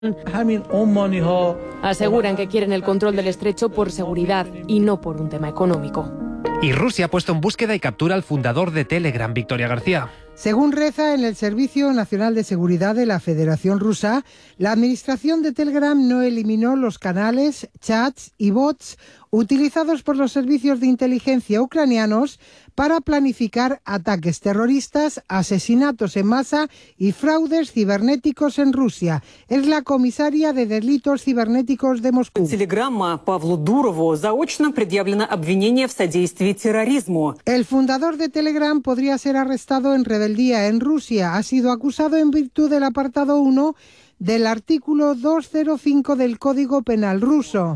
Aseguran que quieren el control del estrecho por seguridad y no por un tema económico. Y Rusia ha puesto en búsqueda y captura al fundador de Telegram, Victoria García. Según reza en el Servicio Nacional de Seguridad de la Federación Rusa, la administración de Telegram no eliminó los canales, chats y bots utilizados por los servicios de inteligencia ucranianos para planificar ataques terroristas, asesinatos en masa y fraudes cibernéticos en Rusia. Es la comisaria de delitos cibernéticos de Moscú. El fundador de Telegram podría ser arrestado en rebeldía en Rusia. Ha sido acusado en virtud del apartado 1 del artículo 205 del Código Penal ruso.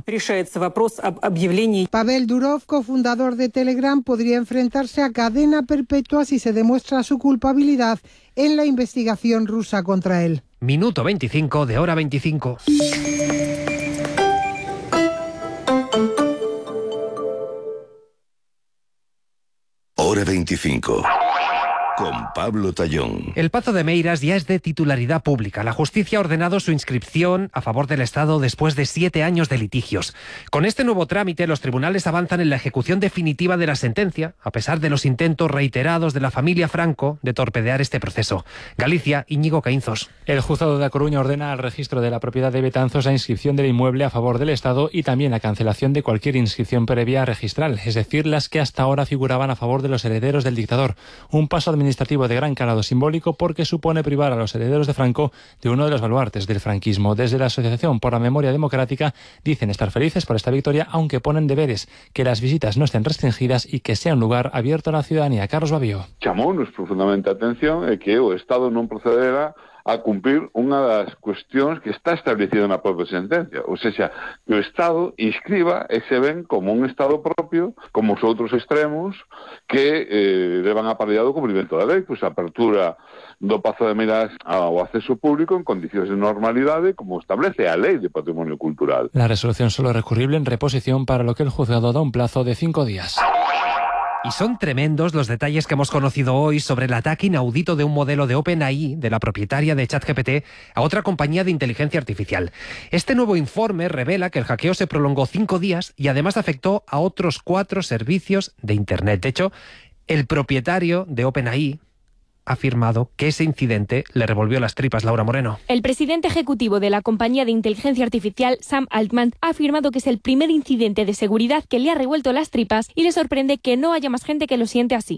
Pavel Durov, cofundador de Telegram, podría enfrentarse a cadena perpetua si se demuestra su culpabilidad en la investigación rusa contra él. Minuto 25 de hora 25. Hora 25. Con Pablo Tallón. El Pazo de Meiras ya es de titularidad pública. La justicia ha ordenado su inscripción a favor del Estado después de 7 años de litigios. Con este nuevo trámite, los tribunales avanzan en la ejecución definitiva de la sentencia, a pesar de los intentos reiterados de la familia Franco de torpedear este proceso. Galicia, Íñigo Caínzos. El juzgado de A Coruña ordena al registro de la propiedad de Betanzos la inscripción del inmueble a favor del Estado y también la cancelación de cualquier inscripción previa registral, es decir, las que hasta ahora figuraban a favor de los herederos del dictador. Un paso administrativo de gran calado simbólico porque supone privar a los herederos de Franco de uno de los baluartes del franquismo. Desde la Asociación por la Memoria Democrática dicen estar felices por esta victoria, aunque ponen deberes, que las visitas no estén restringidas y que sea un lugar abierto a la ciudadanía. Carlos Babío. Chamounos profundamente a atención é que o Estado non procederá a cumprir unha das cuestións que está establecida na propia sentencia, ou seja, que o Estado inscriba ese ben como un Estado propio, como os outros extremos que levan aparellado o cumprimento da lei, pois a apertura do Pazo de Meiras ao acceso público en condicións de normalidade, como establece a Lei de Patrimonio Cultural. La resolución solo es recurrible en reposición, para lo que el juzgado da un plazo de 5 días. Y son tremendos los detalles que hemos conocido hoy sobre el ataque inaudito de un modelo de OpenAI, de la propietaria de ChatGPT, a otra compañía de inteligencia artificial. Este nuevo informe revela que el hackeo se prolongó 5 días y además afectó a otros 4 servicios de Internet. De hecho, el propietario de OpenAI ha afirmado que ese incidente le revolvió las tripas. Laura Moreno. El presidente ejecutivo de la compañía de inteligencia artificial, Sam Altman, ha afirmado que es el primer incidente de seguridad que le ha revuelto las tripas y le sorprende que no haya más gente que lo siente así.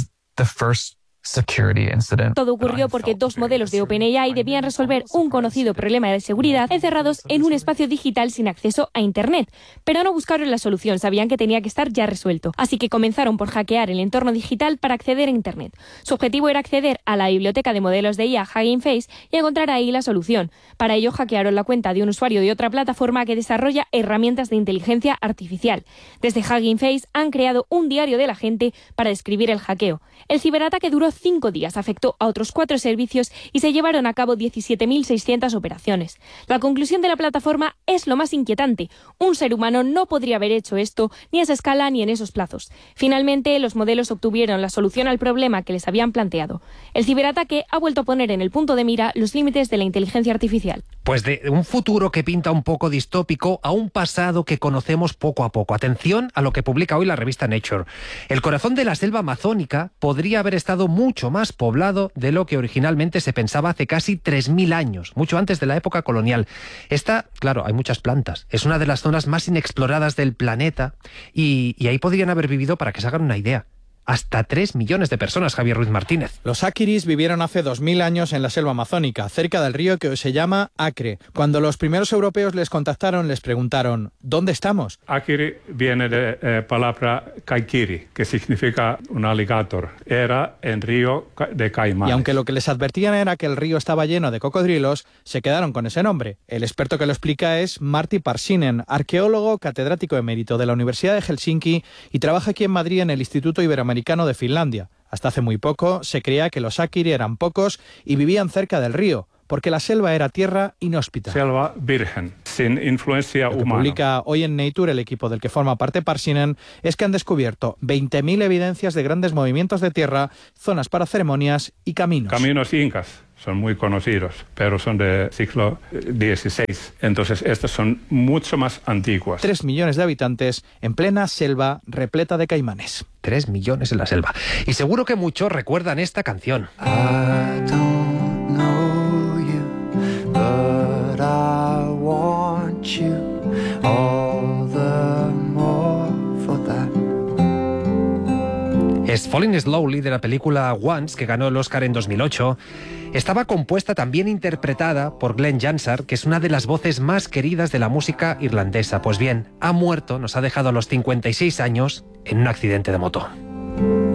Todo ocurrió porque 2 modelos de OpenAI debían resolver un conocido problema de seguridad encerrados en un espacio digital sin acceso a Internet. Pero no buscaron la solución, sabían que tenía que estar ya resuelto. Así que comenzaron por hackear el entorno digital para acceder a Internet. Su objetivo era acceder a la biblioteca de modelos de IA Hugging Face y encontrar ahí la solución. Para ello hackearon la cuenta de un usuario de otra plataforma que desarrolla herramientas de inteligencia artificial. Desde Hugging Face han creado un diario de la gente para describir el hackeo. El ciberataque duró 5 días, afectó a otros 4 servicios y se llevaron a cabo 17.600 operaciones. La conclusión de la plataforma es lo más inquietante. Un ser humano no podría haber hecho esto ni a esa escala ni en esos plazos. Finalmente, los modelos obtuvieron la solución al problema que les habían planteado. El ciberataque ha vuelto a poner en el punto de mira los límites de la inteligencia artificial. Pues de un futuro que pinta un poco distópico a un pasado que conocemos poco a poco. Atención a lo que publica hoy la revista Nature. El corazón de la selva amazónica podría haber estado mucho más poblado de lo que originalmente se pensaba hace casi 3.000 años, mucho antes de la época colonial. Esta, claro, hay muchas plantas. Es una de las zonas más inexploradas del planeta y ahí podrían haber vivido, para que se hagan una idea, hasta 3 millones de personas. Javier Ruiz Martínez. Los aquiris vivieron hace 2000 años en la selva amazónica, cerca del río que hoy se llama Acre. Cuando los primeros europeos les contactaron, les preguntaron, ¿dónde estamos? Akiri viene de palabra kaikiri, que significa un alligator. Era en río de Caimanes. Y aunque lo que les advertían era que el río estaba lleno de cocodrilos, se quedaron con ese nombre. El experto que lo explica es Martti Parsinen, arqueólogo, catedrático emérito de la Universidad de Helsinki y trabaja aquí en Madrid en el Instituto Iberoamericano de Finlandia. Hasta hace muy poco se creía que los akiri eran pocos y vivían cerca del río, porque la selva era tierra inhóspita. Selva virgen. sin influencia Lo que humana. publica hoy en Nature el equipo del que forma parte Parsinen es que han descubierto 20.000 evidencias de grandes movimientos de tierra, zonas para ceremonias y caminos. Caminos incas son muy conocidos, pero son del siglo XVI. Entonces, estas son mucho más antiguas. 3 millones de habitantes en plena selva repleta de caimanes. 3 millones en la selva. Y seguro que muchos recuerdan esta canción. I don't know you, but I want you all the more for that. Es Falling Slowly, de la película Once, que ganó el Oscar en 2008. Estaba compuesta, también interpretada por Glenn Hansard, que es una de las voces más queridas de la música irlandesa. Pues bien, ha muerto, nos ha dejado a los 56 años en un accidente de moto.